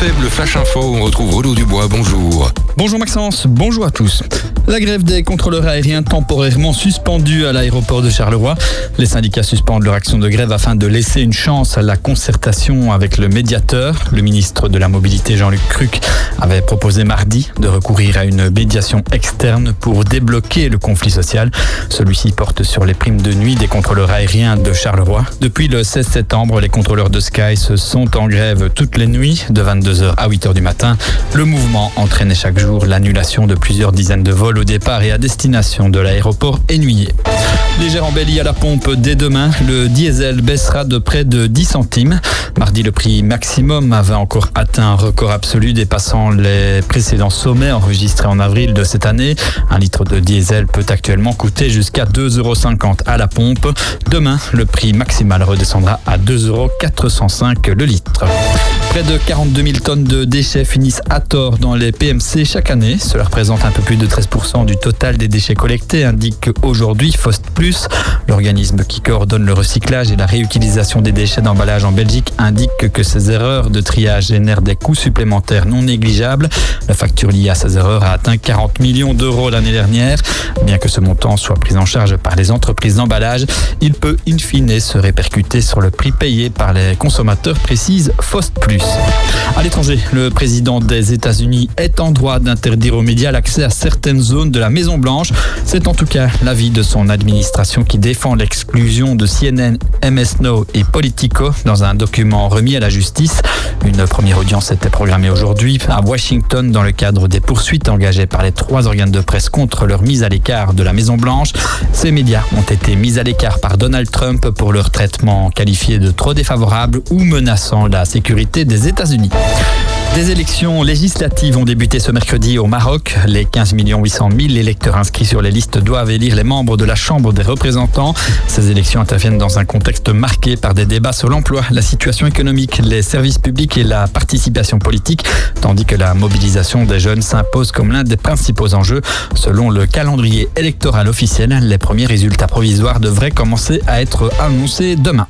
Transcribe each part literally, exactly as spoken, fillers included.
Faible, le Flash Info, on retrouve Renaud Dubois, bonjour. Bonjour Maxence, bonjour à tous. La grève des contrôleurs aériens temporairement suspendue à l'aéroport de Charleroi. Les syndicats suspendent leur action de grève afin de laisser une chance à la concertation avec le médiateur. Le ministre de la Mobilité, Jean-Luc Cruc, avait proposé mardi de recourir à une médiation externe pour débloquer le conflit social. Celui-ci porte sur les primes de nuit des contrôleurs aériens de Charleroi. Depuis le seize septembre, les contrôleurs de Sky se sont en grève toutes les nuits, de vingt-deux heures à huit heures du matin. Le mouvement entraînait chaque jour l'annulation de plusieurs dizaines de vols au départ et à destination de l'aéroport Énuyer. Légère embellie à la pompe dès demain, le diesel baissera de près de dix centimes. Mardi, le prix maximum avait encore atteint un record absolu dépassant les précédents sommets enregistrés en avril de cette année. Un litre de diesel peut actuellement coûter jusqu'à deux euros cinquante à la pompe. Demain, le prix maximal redescendra à deux euros quatre cent cinq le litre. Près de quarante-deux mille tonnes de déchets finissent à tort dans les P M C chaque année. Cela représente un peu plus de treize pour cent du total des déchets collectés, indique aujourd'hui Fost Plus. L'organisme qui coordonne le recyclage et la réutilisation des déchets d'emballage en Belgique indique que ces erreurs de triage génèrent des coûts supplémentaires non négligeables. La facture liée à ces erreurs a atteint quarante millions d'euros l'année dernière. Bien que ce montant soit pris en charge par les entreprises d'emballage, il peut in fine se répercuter sur le prix payé par les consommateurs, précise Fost Plus. À l'étranger, le président des États-Unis est en droit d'interdire aux médias l'accès à certaines zones de la Maison-Blanche. C'est en tout cas l'avis de son administration qui défend l'exclusion de C N N, M S Now et Politico dans un document remis à la justice. Une première audience était programmée aujourd'hui à Washington dans le cadre des poursuites engagées par les trois organes de presse contre leur mise à l'écart de la Maison-Blanche. Ces médias ont été mis à l'écart par Donald Trump pour leur traitement qualifié de trop défavorable ou menaçant la sécurité des États-Unis. Des élections législatives ont débuté ce mercredi au Maroc. Les quinze millions huit cent mille électeurs inscrits sur les listes doivent élire les membres de la Chambre des représentants. Ces élections interviennent dans un contexte marqué par des débats sur l'emploi, la situation économique, les services publics et la participation politique, tandis que la mobilisation des jeunes s'impose comme l'un des principaux enjeux. Selon le calendrier électoral officiel, les premiers résultats provisoires devraient commencer à être annoncés demain.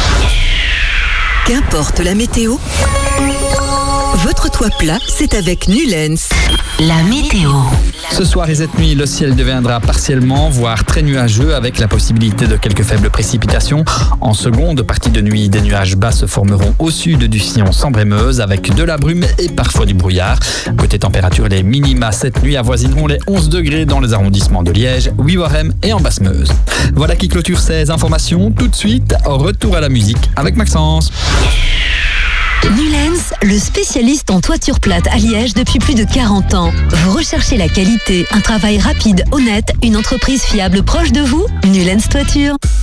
Qu'importe la météo, votre toit plat, c'est avec Nulens. La météo. Ce soir et cette nuit, le ciel deviendra partiellement, voire très nuageux, avec la possibilité de quelques faibles précipitations. En seconde partie de nuit, des nuages bas se formeront au sud du sillon Sambre-et-Meuse, avec de la brume et parfois du brouillard. Côté température, les minima cette nuit avoisineront les onze degrés dans les arrondissements de Liège, Huit-Warem et en Basse-Meuse. Voilà qui clôture ces informations. Tout de suite, retour à la musique avec Maxence. Nulens, le spécialiste en toiture plate à Liège depuis plus de quarante ans. Vous recherchez la qualité, un travail rapide, honnête, une entreprise fiable proche de vous? Nulens Toiture.